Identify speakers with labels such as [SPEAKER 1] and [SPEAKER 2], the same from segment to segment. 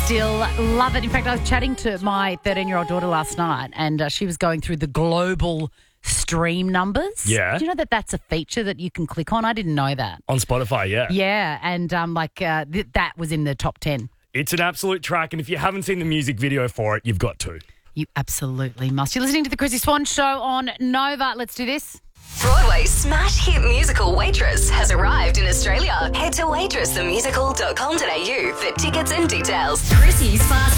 [SPEAKER 1] Still love it. In fact, I was chatting to my 13-year-old daughter last night and she was going through the global stream numbers.
[SPEAKER 2] Yeah.
[SPEAKER 1] Do you know that that's a feature that you can click on? I didn't know that.
[SPEAKER 2] On Spotify, yeah.
[SPEAKER 1] Yeah, and that was in the top 10.
[SPEAKER 2] It's an absolute track, and if you haven't seen the music video for it, you've got to.
[SPEAKER 1] You absolutely must. You're listening to the Chrissy Swan Show on Nova. Let's do this.
[SPEAKER 3] Broadway's smash hit musical Waitress has arrived in Australia. Head to waitressthemusical.com.au for tickets and details.
[SPEAKER 4] Chrissy's Fast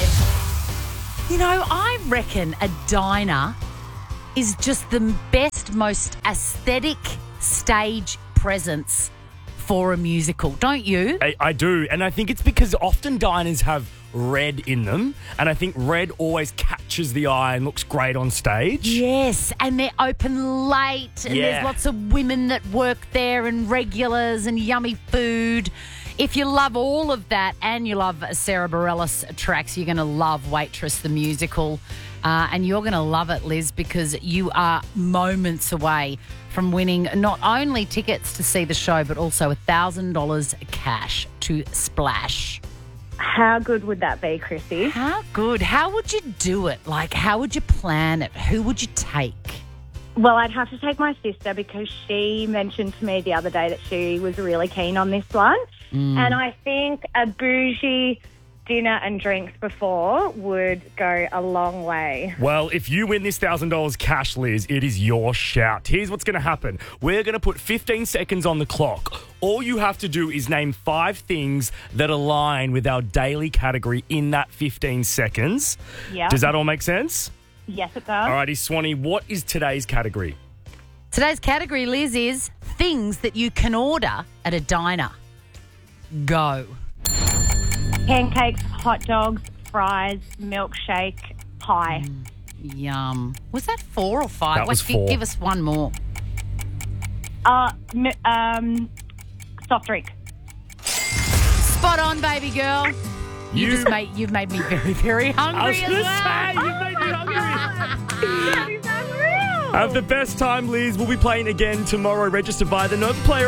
[SPEAKER 4] Five.
[SPEAKER 1] You know, I reckon a diner is just the best, most aesthetic stage presence for a musical, don't you?
[SPEAKER 2] I do, and I think it's because often diners have red in them, and I think red always catches the eye and looks great on stage.
[SPEAKER 1] Yes, and they're open late, and there's lots of women that work there and regulars and yummy food. If you love all of that and you love Sarah Bareilles tracks, you're going to love Waitress the musical. And you're going to love it, Liz, because you are moments away from winning not only tickets to see the show, but also $1,000 cash to splash.
[SPEAKER 5] How good would that be, Chrissy?
[SPEAKER 1] How good? How would you do it? Like, how would you plan it? Who would you take?
[SPEAKER 5] Well, I'd have to take my sister because she mentioned to me the other day that she was really keen on this one. And I think a bougie dinner and drinks before would go a long way.
[SPEAKER 2] Well, if you win this $1,000 cash, Liz, it is your shout. Here's what's going to happen. We're going to put 15 seconds on the clock. All you have to do is name 5 things that align with our daily category in that 15 seconds.
[SPEAKER 5] Yeah.
[SPEAKER 2] Does that all make sense?
[SPEAKER 5] Yes, it does.
[SPEAKER 2] Alrighty, Swanee, what is today's category?
[SPEAKER 1] Today's category, Liz, is things that you can order at a diner. Go.
[SPEAKER 5] Pancakes, hot dogs, fries, milkshake, pie.
[SPEAKER 1] Yum. Was that 4 or 5?
[SPEAKER 2] That was 4.
[SPEAKER 1] Give us one more.
[SPEAKER 5] Soft drink.
[SPEAKER 1] Spot on, baby girl. You've made me very, very hungry
[SPEAKER 2] I was
[SPEAKER 1] as
[SPEAKER 2] going to
[SPEAKER 1] well.
[SPEAKER 2] say, you've made me hungry. Have the best time, Liz. We'll be playing again tomorrow. Register via the Nova Player